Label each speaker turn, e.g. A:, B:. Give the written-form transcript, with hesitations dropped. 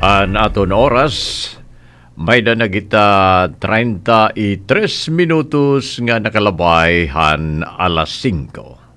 A: An aton oras, may na nagita 33 minutos nga nakalabay han alas 5.